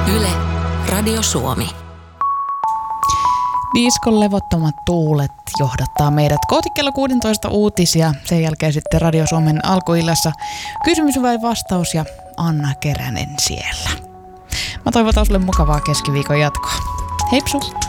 Yle, Radio Suomi. Diskon levottomat tuulet johdattaa meidät kohti kello 16 uutisia. Sen jälkeen sitten Radio Suomen alkuillassa kysymys vai vastaus ja Anna Keränen siellä. Mä toivotan sulle mukavaa keskiviikon jatkoa. Heipsu!